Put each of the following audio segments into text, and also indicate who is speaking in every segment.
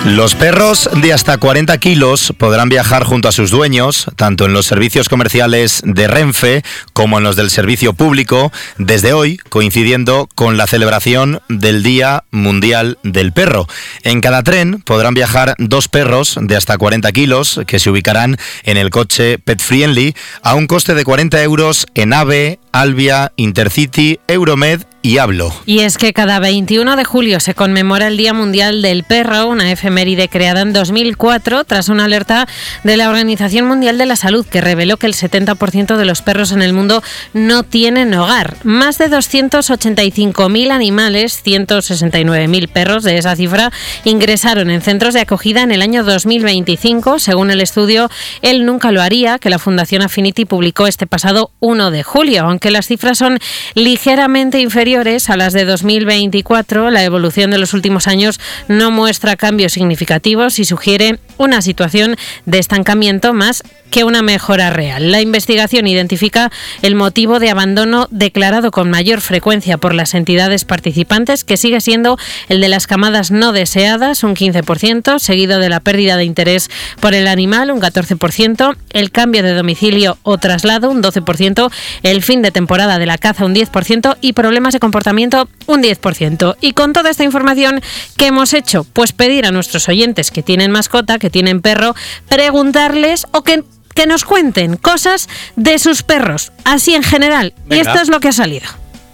Speaker 1: Los perros de hasta 40 kilos podrán viajar junto a sus dueños, tanto en los servicios comerciales de Renfe como en los del servicio público, desde hoy, coincidiendo con la celebración del Día Mundial del Perro. En cada tren podrán viajar 2 perros de hasta 40 kilos que se ubicarán en el coche Pet Friendly a un coste de 40 euros en AVE, Albia, Intercity, Euromed y Hablo.
Speaker 2: Y es que cada 21 de julio se conmemora el Día Mundial del Perro, una efeméride creada en 2004 tras una alerta de la Organización Mundial de la Salud que reveló que el 70% de los perros en el mundo no tienen hogar. Más de 285.000 animales, 169.000 perros de esa cifra, ingresaron en centros de acogida en el año 2025, según el estudio Él nunca lo haría, que la Fundación Affinity publicó este pasado 1 de julio. Aunque las cifras son ligeramente inferiores a las de 2024, la evolución de los últimos años no muestra cambios significativos y sugiere una situación de estancamiento más que una mejora real. La investigación identifica el motivo de abandono declarado con mayor frecuencia por las entidades participantes, que sigue siendo el de las camadas no deseadas, un 15%, seguido de la pérdida de interés por el animal, un 14%, el cambio de domicilio o traslado, un 12%, el fin de temporada de la caza, un 10%, y problemas de comportamiento, un 10%. Y con toda esta información, ¿qué hemos hecho? Pues pedir a nuestros oyentes que tienen mascota, que tienen perro, preguntarles o que nos cuenten cosas de sus perros, así en general. Venga. Y esto es lo que ha salido.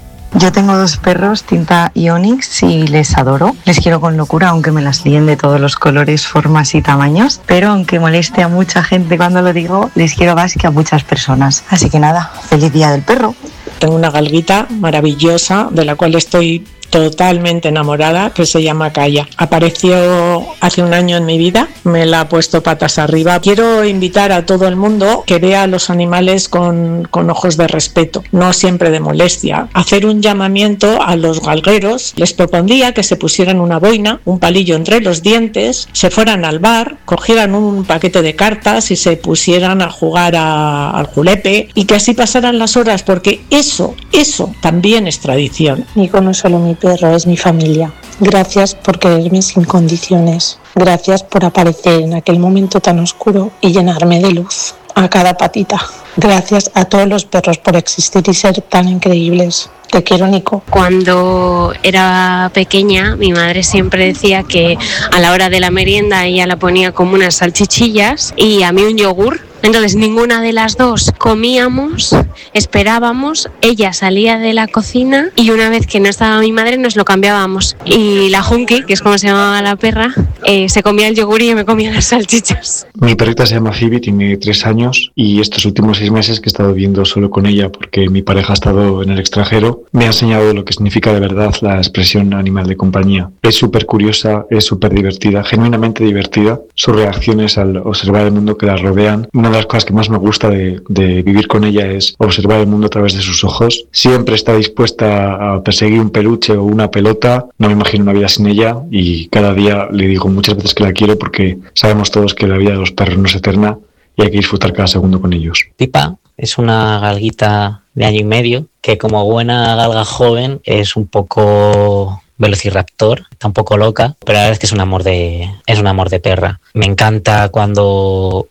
Speaker 3: Yo tengo 2 perros, Tinta y Onyx, y les adoro. Les quiero con locura, aunque me las líen de todos los colores, formas y tamaños. Pero aunque moleste a mucha gente cuando lo digo, les quiero más que a muchas personas. Así que nada, feliz Día del Perro.
Speaker 4: Tengo una galguita maravillosa de la cual estoy totalmente enamorada, que se llama Kaya. Apareció hace un año en mi vida, me la ha puesto patas arriba. Quiero invitar a todo el mundo que vea a los animales con ojos de respeto, no siempre de molestia. Hacer un llamamiento a los galgueros. Les propondría que se pusieran una boina, un palillo entre los dientes, se fueran al bar, cogieran un paquete de cartas y se pusieran a jugar al julepe, y que así pasaran las horas, porque eso también es tradición.
Speaker 5: Nico no es solo mi perro, es mi familia. Gracias por quererme sin condiciones. Gracias por aparecer en aquel momento tan oscuro y llenarme de luz a cada patita. Gracias a todos los perros por existir y ser tan increíbles. Te quiero, Nico.
Speaker 6: Cuando era pequeña, mi madre siempre decía que a la hora de la merienda ella la ponía como unas salchichillas y a mí un yogur. Entonces ninguna de las dos comíamos, esperábamos, ella salía de la cocina y una vez que no estaba mi madre nos lo cambiábamos. Y la Hunky, que es como se llamaba la perra, se comía el yogur y yo me comía las salchichas.
Speaker 7: Mi perrita se llama Phoebe, tiene 3 años y estos últimos 6 meses que he estado viviendo solo con ella porque mi pareja ha estado en el extranjero, me ha enseñado lo que significa de verdad la expresión animal de compañía. Es súper curiosa, es súper divertida, genuinamente divertida. Sus reacciones al observar el mundo que la rodean. Una de las cosas que más me gusta de vivir con ella es observar el mundo a través de sus ojos. Siempre está dispuesta a perseguir un peluche o una pelota. No me imagino una vida sin ella y cada día le digo muchas veces que la quiero porque sabemos todos que la vida de los perros no es eterna y hay que disfrutar cada segundo con ellos.
Speaker 8: Pipa es una galguita de 1 año y medio que, como buena galga joven, es un poco velociraptor, está un poco loca, pero la verdad es que es un amor de perra. Me encanta cuando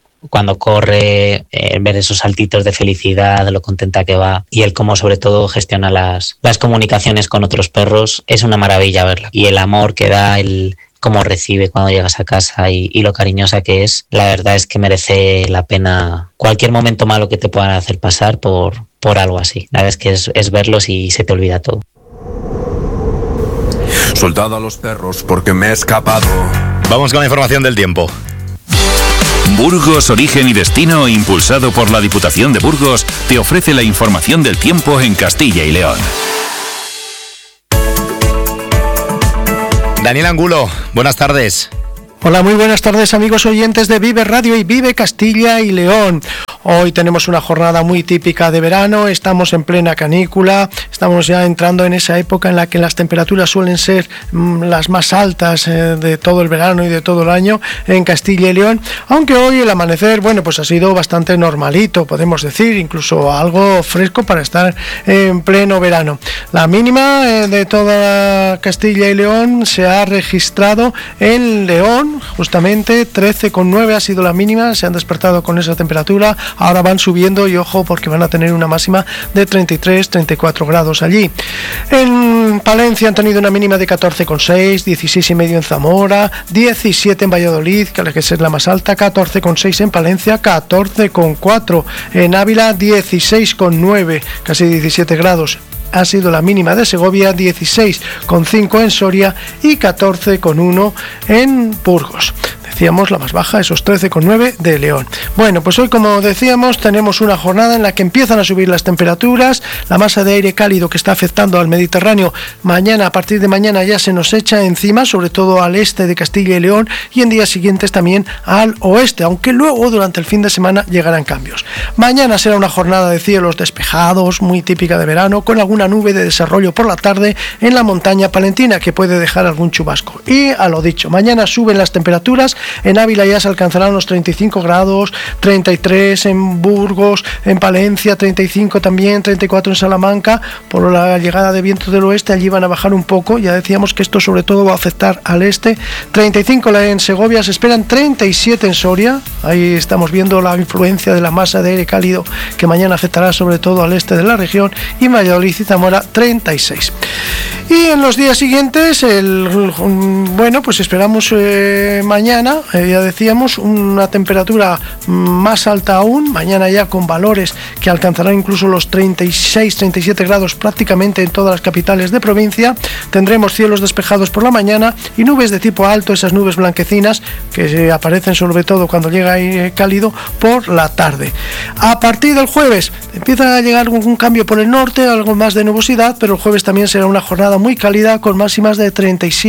Speaker 8: corre, ver esos saltitos de felicidad, lo contenta que va, y él como sobre todo gestiona las comunicaciones con otros perros. Es una maravilla verla, y el amor que da, el cómo recibe cuando llegas a casa y lo cariñosa que es, la verdad es que merece la pena cualquier momento malo que te puedan hacer pasar por algo así. La verdad es que es verlos y se te olvida todo.
Speaker 9: Soltad a los perros porque me he escapado.
Speaker 1: Vamos con la información del tiempo.
Speaker 10: Burgos, origen y destino, impulsado por la Diputación de Burgos, te ofrece la información del tiempo en Castilla y León.
Speaker 1: Daniel Angulo, buenas tardes.
Speaker 11: Hola, muy buenas tardes amigos oyentes de Vive Radio y Vive Castilla y León. Hoy tenemos una jornada muy típica de verano, estamos en plena canícula, estamos ya entrando en esa época en la que las temperaturas suelen ser las más altas de todo el verano y de todo el año en Castilla y León, aunque hoy el amanecer, bueno, pues ha sido bastante normalito, podemos decir, incluso algo fresco para estar en pleno verano. La mínima de toda Castilla y León se ha registrado en León, justamente 13,9 ha sido la mínima, se han despertado con esa temperatura, ahora van subiendo y ojo porque van a tener una máxima de 33-34 grados allí. En Palencia han tenido una mínima de 14,6, 16,5 en Zamora, 17 en Valladolid, que es la más alta, 14,6 en Palencia, 14,4 en Ávila, 16,9, casi 17 grados. Ha sido la mínima de Segovia, 16,5 en Soria y 14,1 en Burgos. Decíamos la más baja, esos 13,9 de León. Bueno, pues hoy, como decíamos, tenemos una jornada en la que empiezan a subir las temperaturas, la masa de aire cálido que está afectando al Mediterráneo, mañana, a partir de mañana ya se nos echa encima, sobre todo al este de Castilla y León, y en días siguientes también al oeste, aunque luego durante el fin de semana llegarán cambios. Mañana será una jornada de cielos despejados, muy típica de verano, con alguna nube de desarrollo por la tarde en la montaña palentina que puede dejar algún chubasco. Y a lo dicho, mañana suben las temperaturas. En Ávila ya se alcanzarán los 35 grados, 33 en Burgos, en Palencia 35 también, 34 en Salamanca. Por la llegada de vientos del oeste allí van a bajar un poco, ya decíamos que esto sobre todo va a afectar al este. 35 en Segovia, se esperan 37 en Soria, ahí estamos viendo la influencia de la masa de aire cálido que mañana afectará sobre todo al este de la región, y Valladolid y Zamora 36. Y en los días siguientes, bueno, pues esperamos mañana, ya decíamos, una temperatura más alta aún, mañana ya con valores que alcanzarán incluso los 36-37 grados prácticamente en todas las capitales de provincia. Tendremos cielos despejados por la mañana y nubes de tipo alto, esas nubes blanquecinas que aparecen sobre todo cuando llega aire cálido por la tarde. A partir del jueves empieza a llegar un cambio por el norte, algo más de nubosidad, pero el jueves también será una jornada muy cálida con máximas de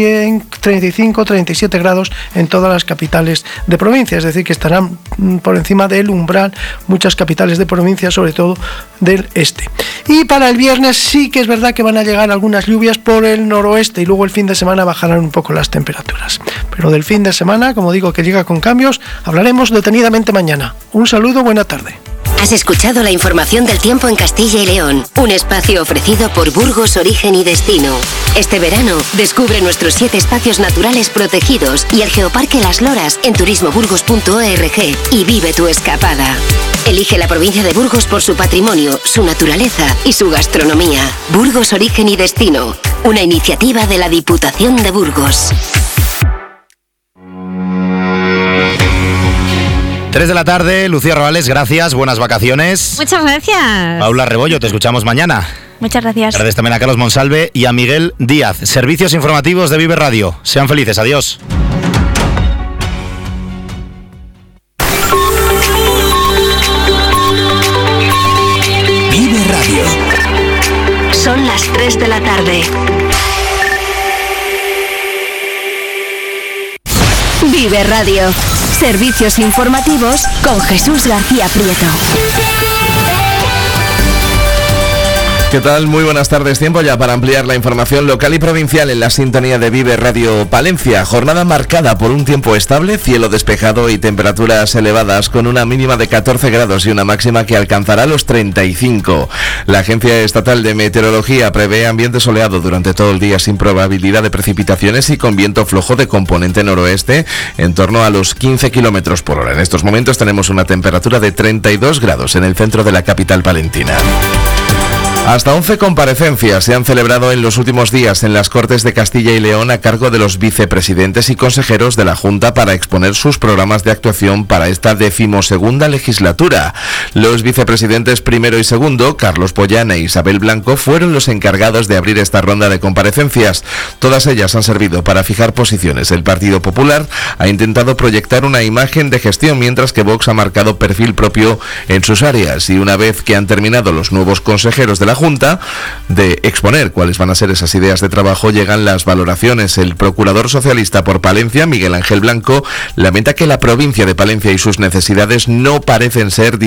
Speaker 11: 35-37 grados en todas las capitales de provincia, es decir, que estarán por encima del umbral muchas capitales de provincia, sobre todo del este. Y para el viernes sí que es verdad que van a llegar algunas lluvias por el noroeste y luego el fin de semana bajarán un poco las temperaturas. Pero del fin de semana, como digo, que llega con cambios, hablaremos detenidamente mañana. Un saludo, buena tarde.
Speaker 12: Has escuchado la información del tiempo en Castilla y León, un espacio ofrecido por Burgos Origen y Destino. Este verano, descubre nuestros 7 espacios naturales protegidos y el Geoparque Las Loras en turismoburgos.org y vive tu escapada. Elige la provincia de Burgos por su patrimonio, su naturaleza y su gastronomía. Burgos Origen y Destino, una iniciativa de la Diputación de Burgos.
Speaker 1: 3 de la tarde, Lucía Robales, gracias, buenas vacaciones.
Speaker 2: Muchas gracias.
Speaker 1: Paula Rebollo, te escuchamos mañana.
Speaker 13: Muchas gracias.
Speaker 1: Gracias también a Carlos Monsalve y a Miguel Díaz. Servicios informativos de Vive Radio. Sean felices, adiós.
Speaker 12: Vive Radio. Son las 3 de la tarde. Vive Radio. Servicios informativos con Jesús García Prieto.
Speaker 14: ¿Qué tal? Muy buenas tardes. Tiempo ya para ampliar la información local y provincial en la sintonía de Vive Radio Palencia. Jornada marcada por un tiempo estable, cielo despejado y temperaturas elevadas con una mínima de 14 grados y una máxima que alcanzará los 35. La Agencia Estatal de Meteorología prevé ambiente soleado durante todo el día sin probabilidad de precipitaciones y con viento flojo de componente noroeste en torno a los 15 kilómetros por hora. En estos momentos tenemos una temperatura de 32 grados en el centro de la capital palentina. Hasta 11 comparecencias se han celebrado en los últimos días en las Cortes de Castilla y León a cargo de los vicepresidentes y consejeros de la Junta para exponer sus programas de actuación para esta 12ª legislatura. Los vicepresidentes primero y segundo, Carlos Pollán e Isabel Blanco, fueron los encargados de abrir esta ronda de comparecencias. Todas ellas han servido para fijar posiciones. El Partido Popular ha intentado proyectar una imagen de gestión, mientras que Vox ha marcado perfil propio en sus áreas. Y una vez que han terminado los nuevos consejeros de la Junta de exponer cuáles van a ser esas ideas de trabajo, llegan las valoraciones. El procurador socialista por Palencia, Miguel Ángel Blanco, lamenta que la provincia de Palencia y sus necesidades no parecen ser, dicen,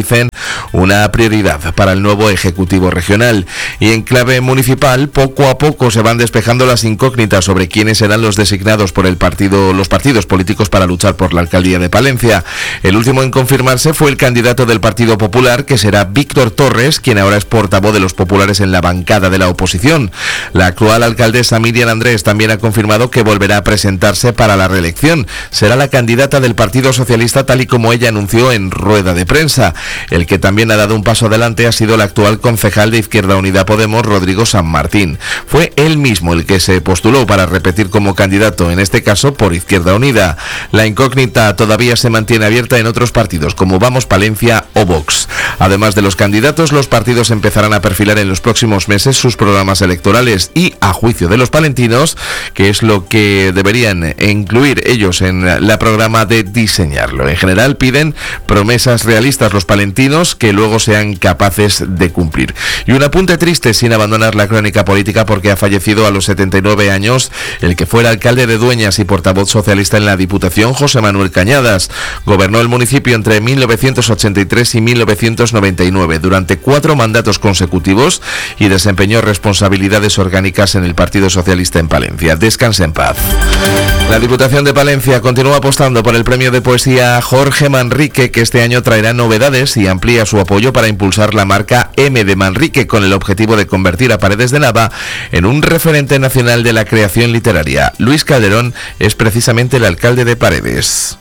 Speaker 14: una prioridad para el nuevo Ejecutivo Regional. Y en clave municipal, poco a poco se van despejando las incógnitas sobre quiénes serán los designados por los partidos políticos para luchar por la alcaldía de Palencia. El último en confirmarse fue el candidato del Partido Popular, que será Víctor Torres, quien ahora es portavoz de los populares en la bancada de la oposición. La actual alcaldesa Miriam Andrés también ha confirmado que volverá a presentarse para la reelección. Será la candidata del Partido Socialista, tal y como ella anunció en rueda de prensa. El que también ha dado un paso adelante ha sido el actual concejal de Izquierda Unida Podemos, Rodrigo San Martín. Fue él mismo el que se postuló para repetir como candidato, en este caso por Izquierda Unida. La incógnita todavía se mantiene abierta en otros partidos como Vamos Palencia o Vox. Además de los candidatos, los partidos empezarán a perfilar en los próximos meses sus programas electorales y, a juicio de los palentinos, que es lo que deberían incluir ellos en la programa de diseñarlo. En general piden promesas realistas los palentinos que luego sean capaces de cumplir. Y un apunte triste sin abandonar la crónica política, porque ha fallecido a los 79 años el que fuera alcalde de Dueñas y portavoz socialista en la Diputación, José Manuel Cañadas. Gobernó el municipio entre 1983 y 1999 durante 4 mandatos consecutivos y desempeñó responsabilidades orgánicas en el Partido Socialista en Palencia. Descanse en paz. La Diputación de Palencia continúa apostando por el premio de poesía Jorge Manrique, que este año traerá novedades y amplía su apoyo para impulsar la marca M de Manrique, con el objetivo de convertir a Paredes de Nava en un referente nacional de la creación literaria. Luis Calderón es precisamente el alcalde de Paredes.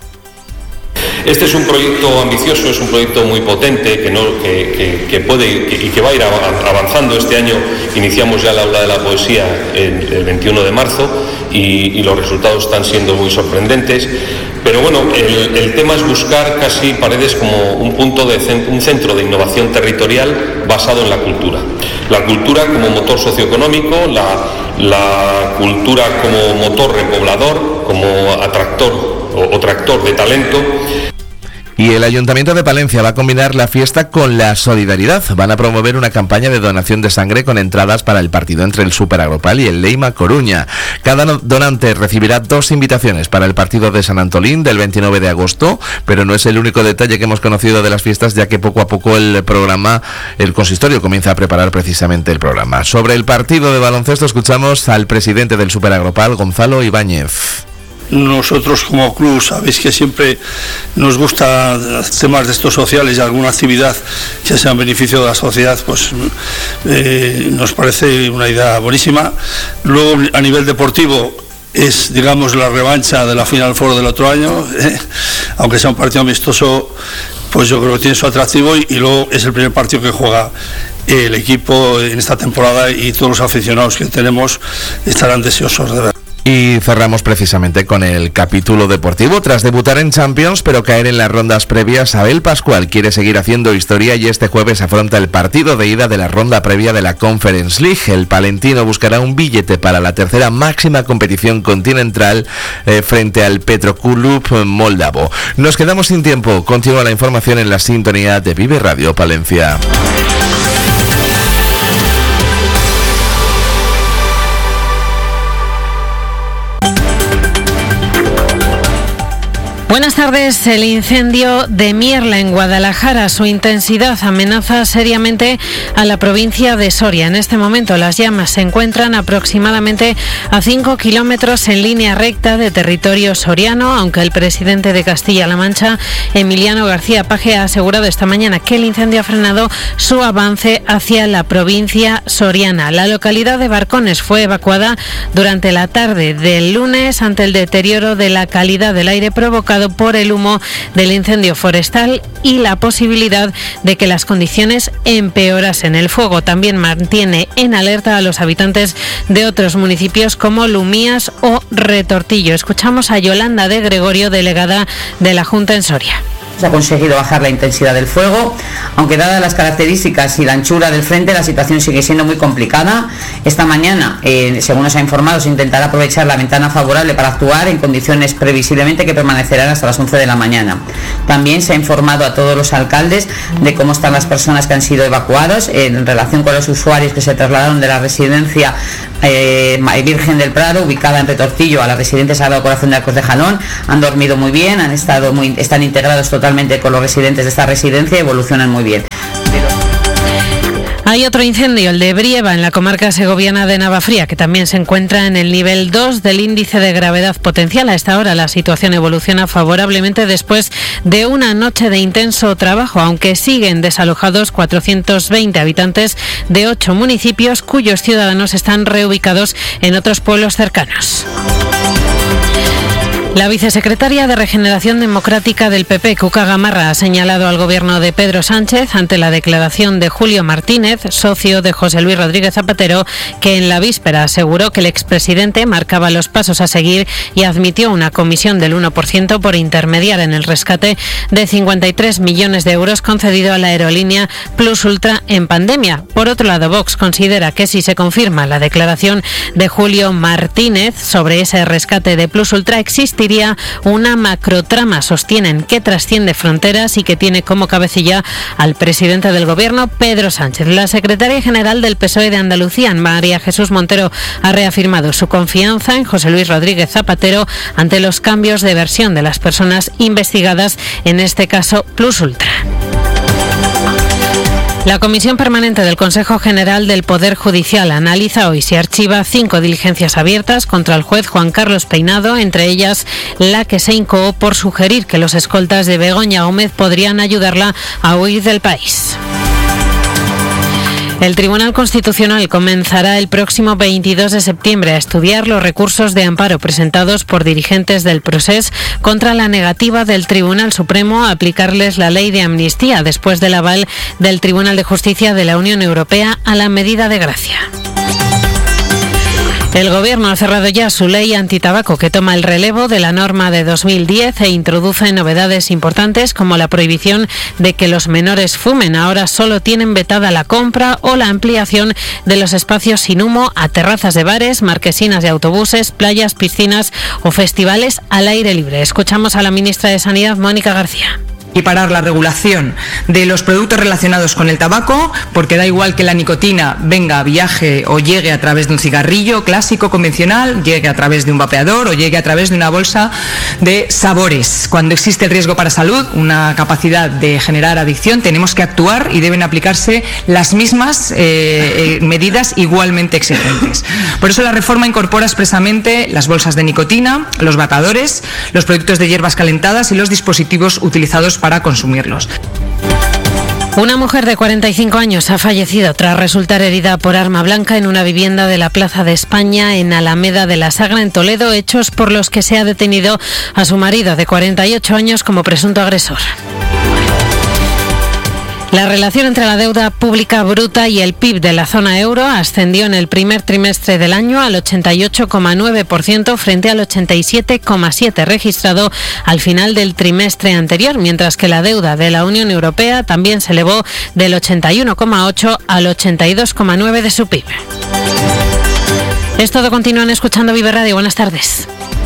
Speaker 13: Este es un proyecto ambicioso, es un proyecto muy potente que va a ir avanzando. Este año iniciamos ya la aula de la poesía el 21 de marzo y los resultados están siendo muy sorprendentes. Pero bueno, el tema es buscar casi Paredes como un centro de innovación territorial basado en la cultura. La cultura como motor socioeconómico, la cultura como motor repoblador, como atractor o tractor de talento.
Speaker 14: Y el Ayuntamiento de Palencia va a combinar la fiesta con la solidaridad. Van a promover una campaña de donación de sangre con entradas para el partido entre el Super Agropal y el Leima Coruña. Cada donante recibirá 2 invitaciones para el partido de San Antolín del 29 de agosto, pero no es el único detalle que hemos conocido de las fiestas, ya que poco a poco el consistorio comienza a preparar precisamente el programa. Sobre el partido de baloncesto escuchamos al presidente del Super Agropal, Gonzalo Ibáñez.
Speaker 15: Nosotros como club sabéis que siempre nos gusta temas de estos sociales y alguna actividad que sea en beneficio de la sociedad, pues nos parece una idea buenísima. Luego, a nivel deportivo, es, digamos, la revancha de la Final Four del otro año, aunque sea un partido amistoso, pues yo creo que tiene su atractivo y luego es el primer partido que juega el equipo en esta temporada y todos los aficionados que tenemos estarán deseosos de ver.
Speaker 14: Y cerramos precisamente con el capítulo deportivo. Tras debutar en Champions, pero caer en las rondas previas, Abel Pascual quiere seguir haciendo historia y este jueves afronta el partido de ida de la ronda previa de la Conference League. El palentino buscará un billete para la tercera máxima competición continental frente al Petroklub moldavo. Nos quedamos sin tiempo. Continúa la información en la sintonía de Vive Radio Palencia.
Speaker 2: Buenas tardes. El incendio de Mierla en Guadalajara, su intensidad amenaza seriamente a la provincia de Soria. En este momento las llamas se encuentran aproximadamente a 5 kilómetros en línea recta de territorio soriano, aunque el presidente de Castilla-La Mancha, Emiliano García Paje, ha asegurado esta mañana que el incendio ha frenado su avance hacia la provincia soriana. La localidad de Barcones fue evacuada durante la tarde del lunes ante el deterioro de la calidad del aire provocado por el humo del incendio forestal y la posibilidad de que las condiciones empeorasen. El fuego también mantiene en alerta a los habitantes de otros municipios como Lumías o Retortillo. Escuchamos a Yolanda de Gregorio, delegada de la Junta en Soria.
Speaker 16: Se ha conseguido bajar la intensidad del fuego, aunque dadas las características y la anchura del frente, la situación sigue siendo muy complicada. Esta mañana, según nos ha informado, se intentará aprovechar la ventana favorable para actuar en condiciones previsiblemente que permanecerán hasta las 11 de la mañana. También se ha informado a todos los alcaldes de cómo están las personas que han sido evacuadas en relación con los usuarios que se trasladaron de la residencia Virgen del Prado, ubicada en Retortillo, a la residencia Sagrado Corazón de Arcos de Jalón. Han dormido muy bien, están integrados totalmente con los residentes de esta residencia y evolucionan muy bien.
Speaker 2: Hay otro incendio, el de Brieva, en la comarca segoviana de Navafría, que también se encuentra en el nivel 2 del índice de gravedad potencial. A esta hora la situación evoluciona favorablemente después de una noche de intenso trabajo, aunque siguen desalojados 420 habitantes de 8 municipios cuyos ciudadanos están reubicados en otros pueblos cercanos. La vicesecretaria de Regeneración Democrática del PP, Cuca Gamarra, ha señalado al gobierno de Pedro Sánchez, ante la declaración de Julio Martínez, socio de José Luis Rodríguez Zapatero, que en la víspera aseguró que el expresidente marcaba los pasos a seguir y admitió una comisión del 1% por intermediar en el rescate de 53 millones de euros concedido a la aerolínea Plus Ultra en pandemia. Por otro lado, Vox considera que si se confirma la declaración de Julio Martínez sobre ese rescate de Plus Ultra, existiría una macrotrama, sostienen, que trasciende fronteras y que tiene como cabecilla al presidente del gobierno, Pedro Sánchez. La secretaria general del PSOE de Andalucía, María Jesús Montero, ha reafirmado su confianza en José Luis Rodríguez Zapatero ante los cambios de versión de las personas investigadas, en este caso Plus Ultra. La Comisión Permanente del Consejo General del Poder Judicial analiza hoy si archiva 5 diligencias abiertas contra el juez Juan Carlos Peinado, entre ellas la que se incoó por sugerir que los escoltas de Begoña Gómez podrían ayudarla a huir del país. El Tribunal Constitucional comenzará el próximo 22 de septiembre a estudiar los recursos de amparo presentados por dirigentes del Procés contra la negativa del Tribunal Supremo a aplicarles la ley de amnistía después del aval del Tribunal de Justicia de la Unión Europea a la medida de gracia. El Gobierno ha cerrado ya su ley antitabaco, que toma el relevo de la norma de 2010 e introduce novedades importantes como la prohibición de que los menores fumen. Ahora solo tienen vetada la compra o la ampliación de los espacios sin humo a terrazas de bares, marquesinas de autobuses, playas, piscinas o festivales al aire libre. Escuchamos a la ministra de Sanidad, Mónica García.
Speaker 17: Equiparar la regulación de los productos relacionados con el tabaco, porque da igual que la nicotina venga, viaje o llegue a través de un cigarrillo clásico convencional, llegue a través de un vapeador o llegue a través de una bolsa de sabores. Cuando existe el riesgo para salud, una capacidad de generar adicción, tenemos que actuar y deben aplicarse las mismas medidas igualmente exigentes. Por eso la reforma incorpora expresamente las bolsas de nicotina, los vapeadores, los productos de hierbas calentadas y los dispositivos utilizados para consumirlos.
Speaker 2: Una mujer de 45 años ha fallecido tras resultar herida por arma blanca en una vivienda de la Plaza de España en Alameda de la Sagra, en Toledo, hechos por los que se ha detenido a su marido de 48 años como presunto agresor. La relación entre la deuda pública bruta y el PIB de la zona euro ascendió en el primer trimestre del año al 88,9% frente al 87,7% registrado al final del trimestre anterior, mientras que la deuda de la Unión Europea también se elevó del 81,8% al 82,9% de su PIB. Es todo, continúan escuchando Vive Radio. Buenas tardes.